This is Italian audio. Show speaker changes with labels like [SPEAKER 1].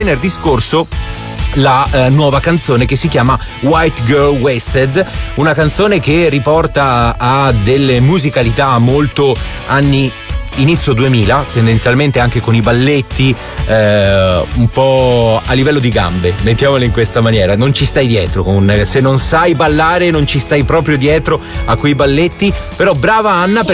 [SPEAKER 1] venerdì scorso la nuova canzone che si chiama White Girl Wasted, una canzone che riporta a delle musicalità molto inizio 2000, tendenzialmente anche con i balletti, un po' a livello di gambe, mettiamolo in questa maniera. Non ci stai dietro, se non sai ballare non ci stai proprio dietro a quei balletti, però brava Anna